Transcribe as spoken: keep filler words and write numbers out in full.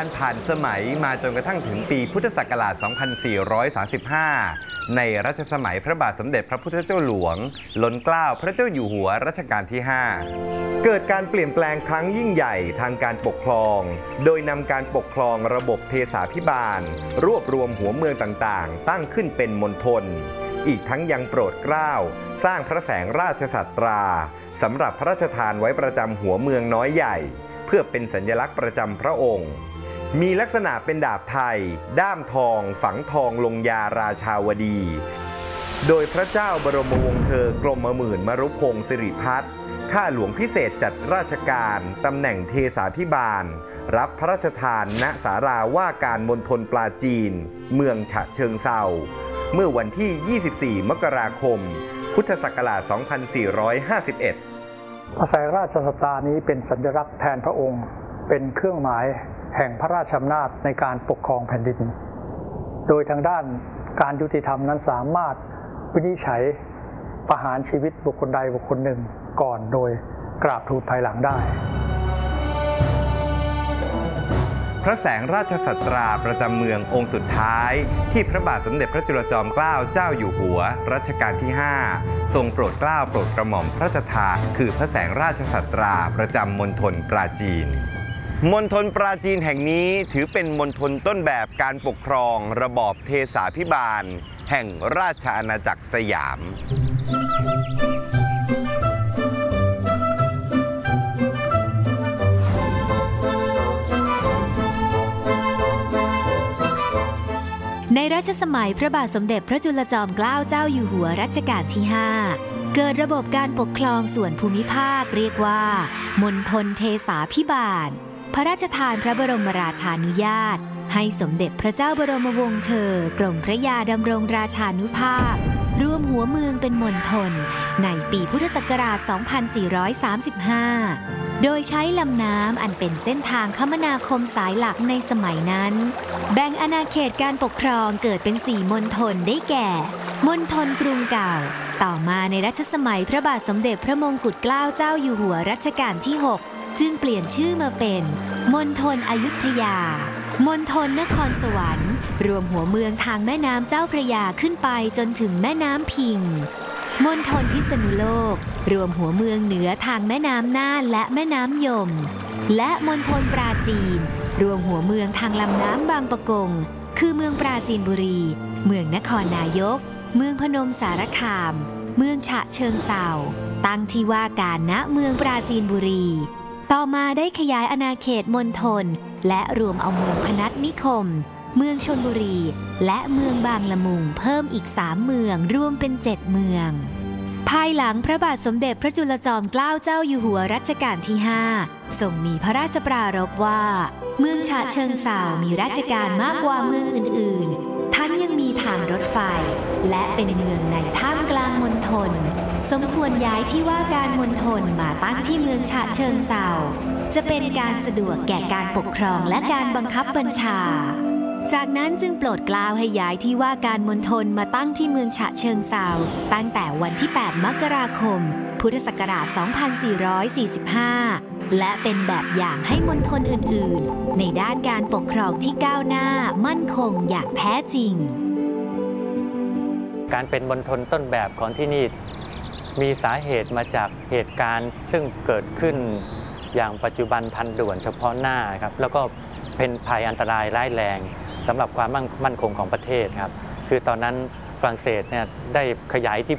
การผ่านสมัยมาจนกระทั่งถึงปีพุทธศักราช สองพันสี่ร้อยสามสิบห้า ในรัชสมัยพระบาทสมเด็จพระพุทธเจ้าหลวงล้นเกล้าพระเจ้าอยู่หัวรัชกาลที่ ห้า เกิดการเปลี่ยนแปลงครั้งยิ่งใหญ่ทางการปกครอง โดยนำการปกครองระบบเทศาภิบาลรวบรวมหัวเมืองต่างๆตั้งขึ้นเป็นมณฑลอีกทั้งยังโปรดเกล้าสร้างพระแสงราชสัตราสำหรับพระราชทานไว้ประจำหัวเมืองน้อยใหญ่เพื่อเป็นสัญลักษณ์ประจำพระองค์มีลักษณะเป็นดาบไทยด้ามทองฝังทองลงยาราชาวดีโดยพระเจ้าบรมวงศ์เธอกรมหมื่นมรุพงศ์สิริพัฒน์ข้าหลวงพิเศษจัดราชการตำแหน่งเทศาภิบาลรับพระราชทานณศาลาว่าการมณฑลปราจีนเมืองฉะเชิงเทราเมื่อวันที่ ยี่สิบสี่ มกราคม พุทธศักราช สองพันสี่ร้อยห้าสิบเอ็ดพระแสงราชสัตรานี้เป็นสัญลักษณ์แทนพระองค์เป็นเครื่องหมายแห่งพระราชอำนาจในการปกครองแผ่นดินโดยทางด้านการยุติธรรมนั้นสามารถวินิจฉัยประหารชีวิตบุคคลใดบุคคลหนึ่งก่อนโดยกราบทูลภายหลังได้พระแสงราชสัตราประจำเมืององค์สุดท้ายที่พระบาทสมเด็จพระจุลจอมเกล้าเจ้าอยู่หัวรัชกาลที่ ห้า ทรงโปรดเกล้าโปรดกระหม่อมพระราชทานคือพระแสงราชสัตราประจำมณฑลปราจีนมณฑลปราจีนแห่งนี้ถือเป็นมณฑลต้นแบบการปกครองระบอบเทศาภิบาลแห่งราชอาณาจักรสยามในรัชสมัยพระบาทสมเด็จพระจุลจอมเกล้าเจ้าอยู่หัวรัชกาลที่ ห้า เกิดระบบการปกครองส่วนภูมิภาคเรียกว่ามณฑลเทศาภิบาลพระราชทานพระบรมราชานุญาตให้สมเด็จพระเจ้าบรมวงศ์เธอกรมพระยาดำรงราชานุภาพรวมหัวเมืองเป็นมณฑลในปีพุทธศักราช สองพันสี่ร้อยสามสิบห้า โดยใช้ลำน้ำอันเป็นเส้นทางคมนาคมสายหลักในสมัยนั้นแบ่งอาณาเขตการปกครองเกิดเป็นสี่มณฑลได้แก่มณฑลกรุงเก่าต่อมาในรัชสมัยพระบาทสมเด็จพระมงกุฎเกล้าเจ้าอยู่หัวรัชกาลที่ หกจึงเปลี่ยนชื่อมาเป็นมณฑลอยุธยามณฑลนครสวรรค์รวมหัวเมืองทางแม่น้ำเจ้าพระยาขึ้นไปจนถึงแม่น้ำพิงมณฑลพิษณุโลกรวมหัวเมืองเหนือทางแม่น้ำน่านและแม่น้ำยมและมณฑลปราจีนรวมหัวเมืองทางลำน้ำบางปะกงคือเมืองปราจีนบุรีเมืองนครนายกเมืองพนมสารคามเมืองฉะเชิงเทราตั้งที่ว่าการณเมืองปราจีนบุรีต่อมาได้ขยายอาณาเขตมณฑลและรวมเอาเมืองพนัสนิคมเมืองชลบุรีและเมืองบางละมุงเพิ่มอีกสามเมืองรวมเป็นเจ็ดเมืองภายหลังพระบาทสมเด็จพระจุลจอมเกล้าเจ้าอยู่หัวรัชกาลที่ ห้าทรงมีพระราชปรารภว่าเมืองฉะเชิงเทรามีราชการมากกว่าเมืองอื่นๆทั้งยังมีทางรถไฟและเป็นเมืองในท่ามกลางมณฑลสมควรย้ายที่ว่าการมณฑลมาตั้งที่เมืองฉะเชิงเทราจะเป็นการสะดวกแก่การปกครองและการบังคับบัญชาจากนั้นจึงโปรดเกล้าให้ย้ายที่ว่าการมณฑลมาตั้งที่เมืองฉะเชิงเทราตั้งแต่วันที่ แปด มกราคม พุทธศักราช สองพันสี่ร้อยสี่สิบห้า และเป็นแบบอย่างให้มณฑลอื่นๆในด้านการปกครองที่ก้าวหน้ามั่นคงอย่างแท้จริงการเป็นมณฑลต้นแบบของที่นี่มีสาเหตุมาจากเหตุการณ์ซึ่งเกิดขึ้นอย่างปัจจุบันทันด่วนเฉพาะหน้าครับแล้วก็เป็นภัยอันตรายร้ายแรงสำหรับความมั่นคงของประเทศครับคือตอนนั้นฝรั่งเศสเนี่ยได้ขยายอิทธิ